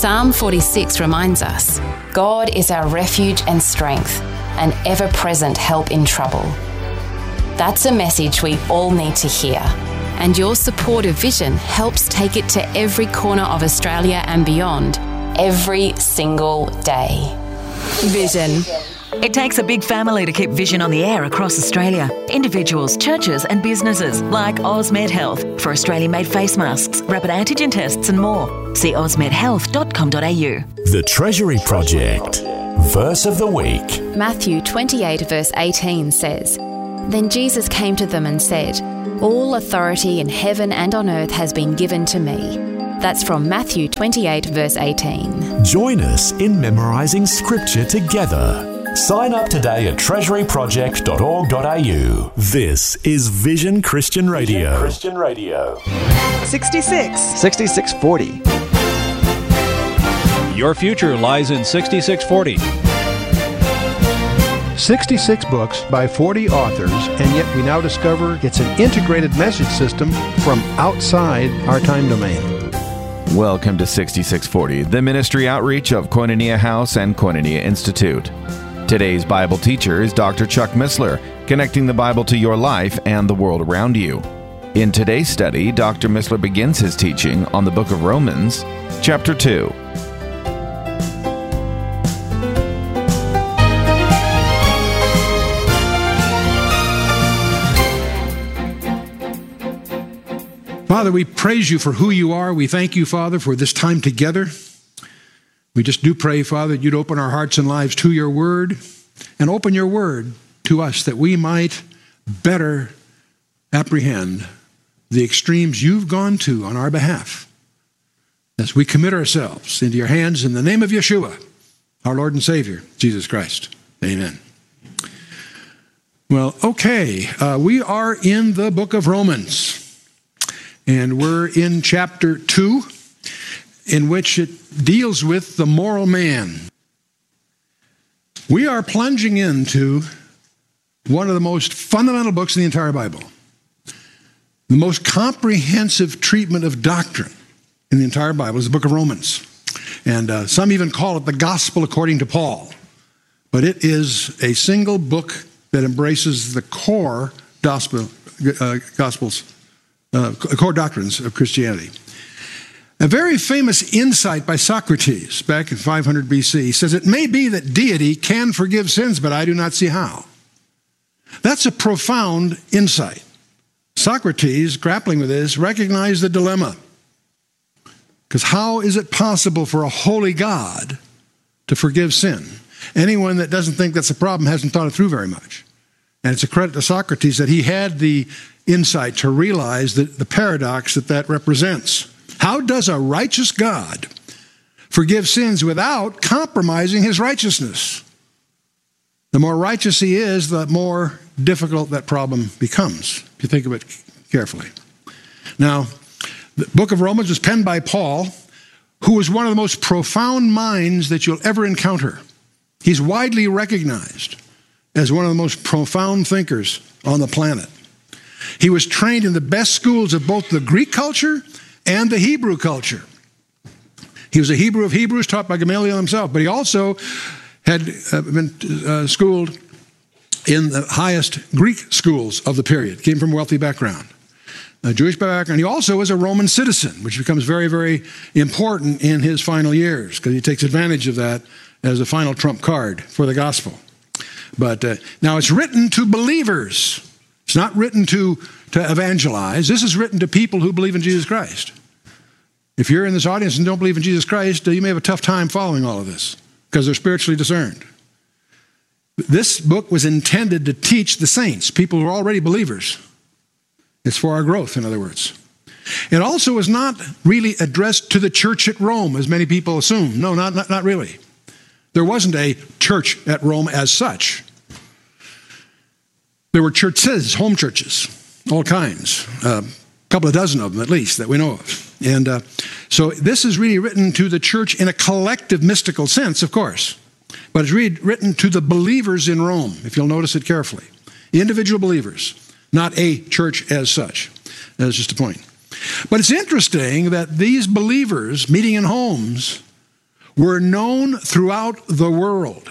Psalm 46 reminds us, God is our refuge and strength, an ever-present help in trouble. That's a message we all need to hear, and your support of Vision helps take it to every corner of Australia and beyond, every single day. Vision. It takes a big family to keep Vision on the air across Australia. Individuals, churches and businesses like Ozmed Health for Australian-made face masks, rapid antigen tests and more. See ozmedhealth.com.au. The Treasury Project. Verse of the week. Matthew 28 verse 18 says, Then Jesus came to them and said, All authority in heaven and on earth has been given to me. That's from Matthew 28 verse 18. Join us in memorising Scripture together. Sign up today at treasuryproject.org.au. This is Vision Christian Radio. Vision Christian Radio. 6640. Your future lies in 6640. 66 books by 40 authors, and yet we now discover it's an integrated message system from outside our time domain. Welcome to 6640, the ministry outreach of Koinonia House and Koinonia Institute. Today's Bible teacher is Dr. Chuck Missler, connecting the Bible to your life and the world around you. In today's study, Dr. Missler begins his teaching on the book of Romans, chapter 2. Father, we praise you for who you are. We thank you, Father, for this time together. We just do pray, Father, that you'd open our hearts and lives to your word and open your word to us that we might better apprehend the extremes you've gone to on our behalf as we commit ourselves into your hands in the name of Yeshua, our Lord and Savior, Jesus Christ. Amen. Well, okay, we are in the book of Romans, and we're in chapter 2, in which it deals with the moral man. We are plunging into one of the most fundamental books in the entire Bible, the most comprehensive treatment of doctrine in the entire Bible is the book of Romans. And some even call it the Gospel according to Paul. But it is a single book that embraces the core core doctrines of Christianity. A very famous insight by Socrates back in 500 BC says, It may be that deity can forgive sins, but I do not see how. That's a profound insight. Socrates, grappling with this, recognized the dilemma. Because how is it possible for a holy God to forgive sin? Anyone that doesn't think that's a problem hasn't thought it through very much. And it's a credit to Socrates that he had the insight to realize that the paradox that represents. How does a righteous God forgive sins without compromising his righteousness? The more righteous he is, the more difficult that problem becomes, if you think of it carefully. Now, the book of Romans was penned by Paul, who was one of the most profound minds that you'll ever encounter. He's widely recognized as one of the most profound thinkers on the planet. He was trained in the best schools of both the Greek culture and the Hebrew culture. He was a Hebrew of Hebrews taught by Gamaliel himself, but he also had been schooled in the highest Greek schools of the period, came from a wealthy background, a Jewish background. He also was a Roman citizen, which becomes very, very important in his final years because he takes advantage of that as a final trump card for the gospel. But now it's written to believers. It's not written to evangelize. This is written to people who believe in Jesus Christ. If you're in this audience and don't believe in Jesus Christ, you may have a tough time following all of this because they're spiritually discerned. This book was intended to teach the saints, people who are already believers. It's for our growth, in other words. It also is not really addressed to the church at Rome, as many people assume. No, not really. There wasn't a church at Rome as such. There were churches, home churches, all kinds, a couple of dozen of them at least that we know of. And so this is really written to the church in a collective mystical sense, of course. But it's written to the believers in Rome, if you'll notice it carefully. Individual believers, not a church as such. That's just a point. But it's interesting that these believers meeting in homes were known throughout the world.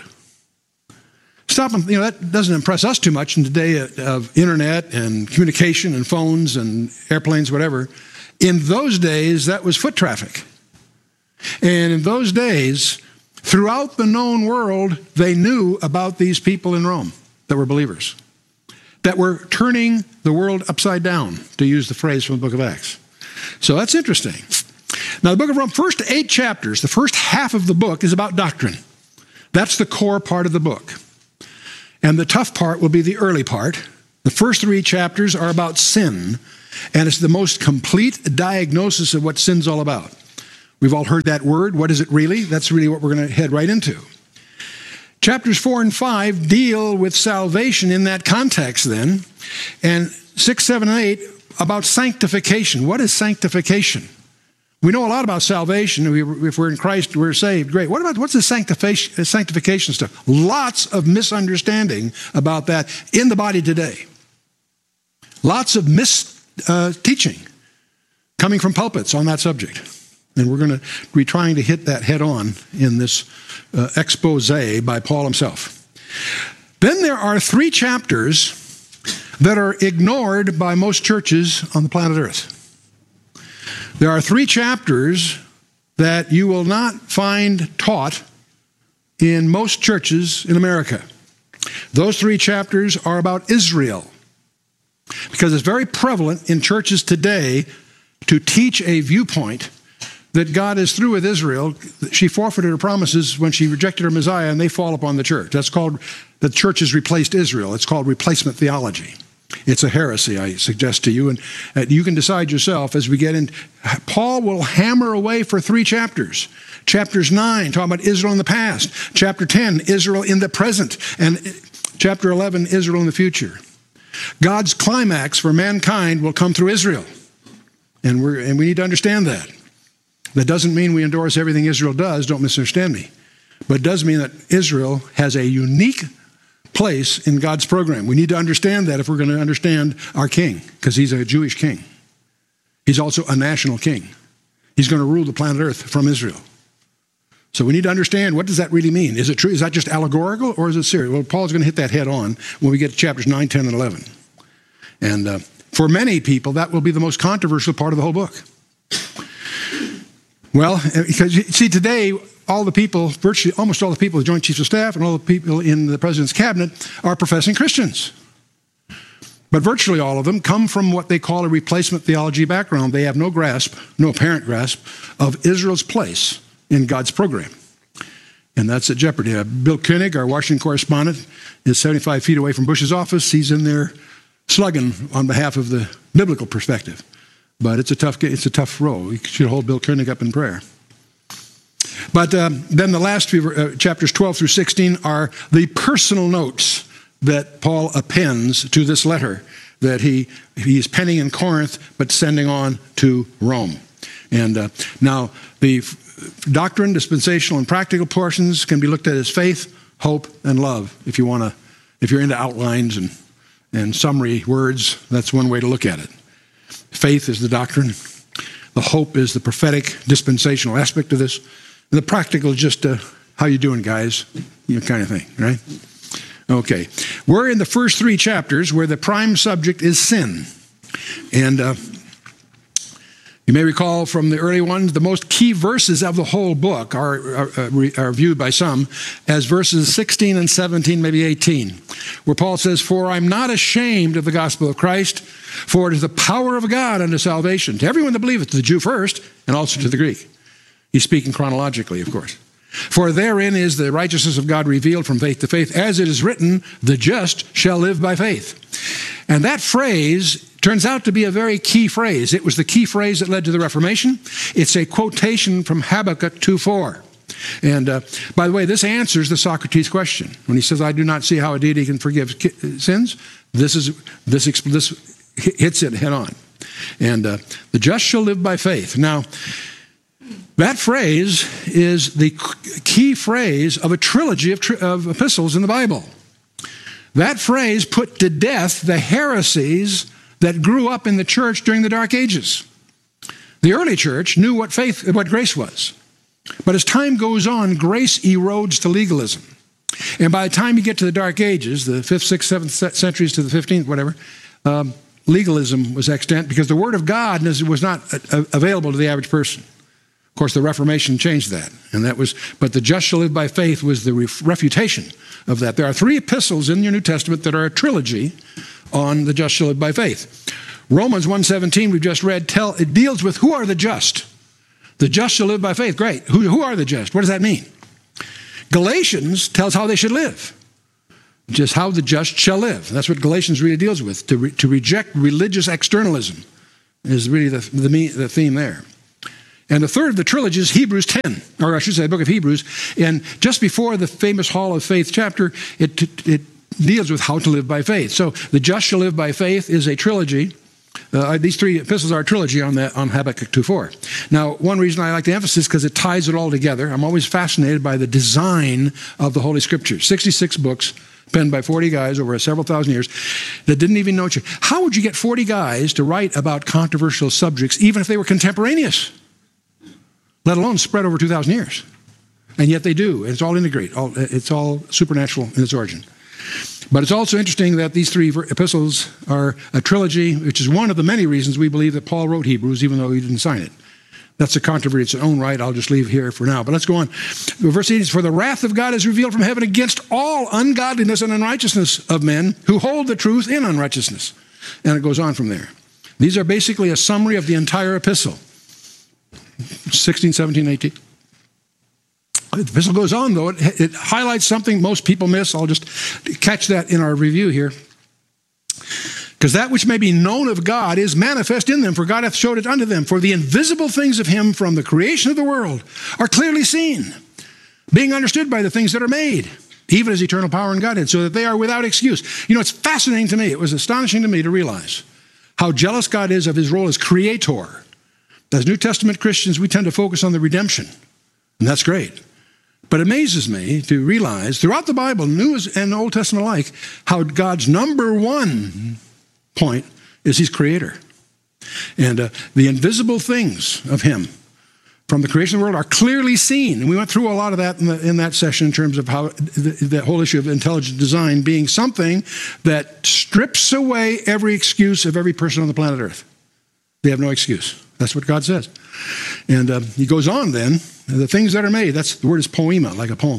Stop, that doesn't impress us too much in the day of internet and communication and phones and airplanes, whatever. In those days, that was foot traffic. And in those days, throughout the known world, they knew about these people in Rome that were believers, that were turning the world upside down, to use the phrase from the book of Acts. So that's interesting. Now, the book of Rome, first 8 chapters, the first half of the book is about doctrine. That's the core part of the book. And the tough part will be the early part. The first 3 chapters are about sin, and it's the most complete diagnosis of what sin's all about. We've all heard that word. What is it really? That's really what we're going to head right into. Chapters 4 and 5 deal with salvation in that context then. And 6, 7, and 8 about sanctification. What is sanctification? We know a lot about salvation. If we're in Christ, we're saved. Great. What's the sanctification stuff? Lots of misunderstanding about that in the body today. Lots of teaching coming from pulpits on that subject. And we're going to be trying to hit that head on in this expose by Paul himself. Then there are 3 chapters that are ignored by most churches on the planet Earth. There are 3 chapters that you will not find taught in most churches in America. Those 3 chapters are about Israel, because it's very prevalent in churches today to teach a viewpoint that God is through with Israel. She forfeited her promises when she rejected her Messiah, and they fall upon the church. That's called, the church has replaced Israel. It's called replacement theology. It's a heresy, I suggest to you, and you can decide yourself as we get in. Paul will hammer away for 3 chapters. Chapters 9, talking about Israel in the past. Chapter 10, Israel in the present. And chapter 11, Israel in the future. God's climax for mankind will come through Israel. And we need to understand that. That doesn't mean we endorse everything Israel does, don't misunderstand me. But it does mean that Israel has a unique place in God's program. We need to understand that if we're going to understand our king, because he's a Jewish king. He's also a national king. He's going to rule the planet Earth from Israel. So we need to understand, what does that really mean? Is it true? Is that just allegorical, or is it serious? Well, Paul's going to hit that head on when we get to chapters 9, 10, and 11. And for many people, that will be the most controversial part of the whole book. Well, because you see, today, all the people, virtually almost all the people, the Joint Chiefs of Staff and all the people in the President's Cabinet are professing Christians. But virtually all of them come from what they call a replacement theology background. They have no apparent grasp of Israel's place in God's program. And that's at jeopardy. Bill Koenig, our Washington correspondent, is 75 feet away from Bush's office. He's in there slugging on behalf of the biblical perspective. But it's a tough role. We should hold Bill Koenig up in prayer. But then the last few chapters 12 through 16 are the personal notes that Paul appends to this letter that he is penning in Corinth but sending on to Rome. And now the doctrine, dispensational, and practical portions can be looked at as faith, hope, and love. If you're into outlines and summary words, that's one way to look at it. Faith is the doctrine. The hope is the prophetic, dispensational aspect of this. And the practical is just how you doing, guys? Kind of thing, right? Okay. We're in the first 3 chapters where the prime subject is sin. And you may recall from the early ones, the most key verses of the whole book are viewed by some as verses 16 and 17, maybe 18, where Paul says, "For I'm not ashamed of the gospel of Christ, for it is the power of God unto salvation, to everyone that believeth, to the Jew first, and also to the Greek." He's speaking chronologically, of course. "For therein is the righteousness of God revealed from faith to faith, as it is written, the just shall live by faith." And that phrase turns out to be a very key phrase. It was the key phrase that led to the Reformation. It's a quotation from Habakkuk 2:4. And by the way, this answers the Socrates question. When he says, "I do not see how a deity can forgive sins," this hits it head on. And the just shall live by faith. Now, that phrase is the key phrase of a trilogy of epistles in the Bible. That phrase put to death the heresies that grew up in the church during the Dark Ages. The early church knew what grace was. But as time goes on, grace erodes to legalism. And by the time you get to the Dark Ages, the 5th, 6th, 7th centuries to the 15th, whatever, legalism was extant because the Word of God was not available to the average person. Of course, the Reformation changed that. But the just shall live by faith was the refutation of that. There are 3 epistles in your New Testament that are a trilogy on the just shall live by faith. Romans 1:17 we've just read, it deals with who are the just. The just shall live by faith. Great. Who are the just? What does that mean? Galatians tells how they should live. Just how the just shall live. That's what Galatians really deals with. To reject religious externalism is really the theme there. And the third of the trilogy is Hebrews 10, or I should say the book of Hebrews. And just before the famous Hall of Faith chapter, it deals with how to live by faith. So the just shall live by faith is a trilogy. These 3 epistles are a trilogy on Habakkuk 2:4. Now, one reason I like the emphasis is because it ties it all together. I'm always fascinated by the design of the Holy Scriptures. 66 books penned by 40 guys over several thousand years that didn't even know each other. How would you get 40 guys to write about controversial subjects, even if they were contemporaneous, let alone spread over 2,000 years? And yet they do. It's all integrated. It's all supernatural in its origin. But it's also interesting that these 3 epistles are a trilogy, which is one of the many reasons we believe that Paul wrote Hebrews, even though he didn't sign it. That's a controversy in its own right. I'll just leave here for now. But let's go on. Verse 8 is, for the wrath of God is revealed from heaven against all ungodliness and unrighteousness of men who hold the truth in unrighteousness. And it goes on from there. These are basically a summary of the entire epistle. 16, 17, 18. The epistle goes on, though. It highlights something most people miss. I'll just catch that in our review here. Because that which may be known of God is manifest in them, for God hath showed it unto them. For the invisible things of him from the creation of the world are clearly seen, being understood by the things that are made, even his eternal power and Godhead, so that they are without excuse. You know, it's fascinating to me. It was astonishing to me to realize how jealous God is of his role as creator. As New Testament Christians, we tend to focus on the redemption, and that's great. But it amazes me to realize throughout the Bible, New and Old Testament alike, how God's number one point is he's creator. And the invisible things of him from the creation of the world are clearly seen. And we went through a lot of that in that session in terms of how the whole issue of intelligent design being something that strips away every excuse of every person on the planet Earth. They have no excuse. That's what God says. And he goes on then, the things that are made, the word is poema, like a poem.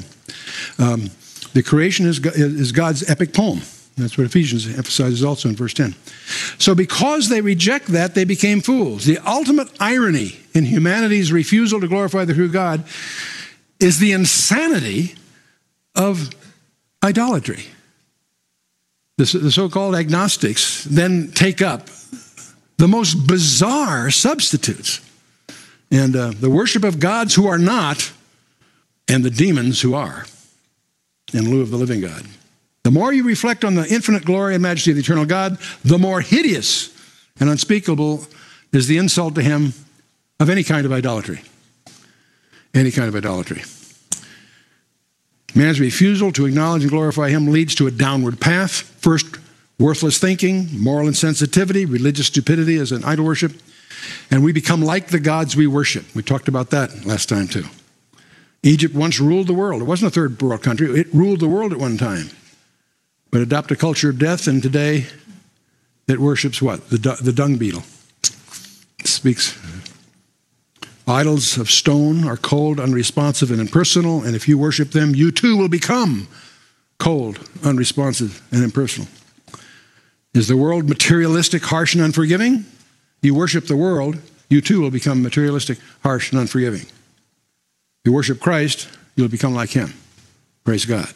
The creation is God's epic poem. That's what Ephesians emphasizes also in verse 10. So because they reject that, they became fools. The ultimate irony in humanity's refusal to glorify the true God is the insanity of idolatry. The so-called agnostics then take up the most bizarre substitutes. And the worship of gods who are not, and the demons who are, in lieu of the living God. The more you reflect on the infinite glory and majesty of the eternal God, the more hideous and unspeakable is the insult to him of any kind of idolatry. Any kind of idolatry. Man's refusal to acknowledge and glorify him leads to a downward path. First, worthless thinking, moral insensitivity, religious stupidity as an idol worship. And we become like the gods we worship. We talked about that last time too. Egypt once ruled the world. It wasn't a third world country. It ruled the world at one time. But adopted a culture of death, and today it worships what? The dung beetle. It speaks. Idols of stone are cold, unresponsive, and impersonal, and if you worship them, you too will become cold, unresponsive, and impersonal. Is the world materialistic, harsh, and unforgiving? You worship the world, you too will become materialistic, harsh, and unforgiving. You worship Christ, you'll become like him. Praise God.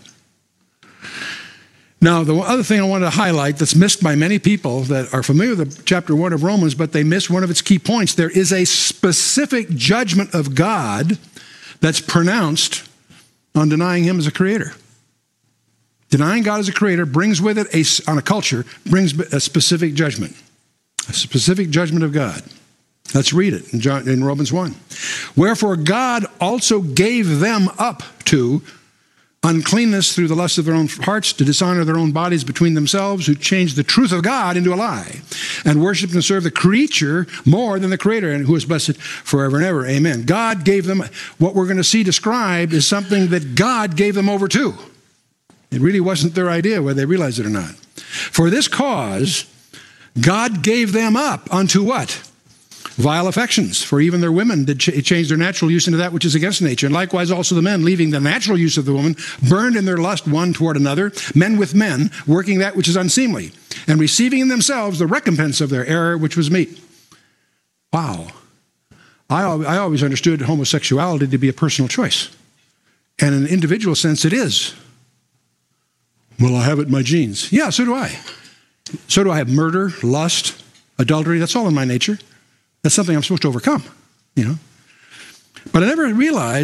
Now, the other thing I want to highlight that's missed by many people that are familiar with chapter 1 of Romans, but they miss one of its key points. There is a specific judgment of God that's pronounced on denying him as a creator. Denying God as a creator brings with it, on a culture, brings a specific judgment. A specific judgment of God. Let's read it in Romans 1. Wherefore God also gave them up to uncleanness through the lust of their own hearts, to dishonor their own bodies between themselves, who changed the truth of God into a lie, and worshiped and served the creature more than the Creator, and who is blessed forever and ever. Amen. God gave them, what we're going to see described is something that God gave them over to. It really wasn't their idea, whether they realized it or not. For this cause, God gave them up unto what? Vile affections. For even their women did change their natural use into that which is against nature. And likewise also the men, leaving the natural use of the woman, burned in their lust one toward another, men with men, working that which is unseemly, and receiving in themselves the recompense of their error, which was meat. Wow. I always understood homosexuality to be a personal choice. And in an individual sense, it is. Well, I have it in my genes. Yeah, so do I. So do I have murder, lust, adultery. That's all in my nature. That's something I'm supposed to overcome, But I never realized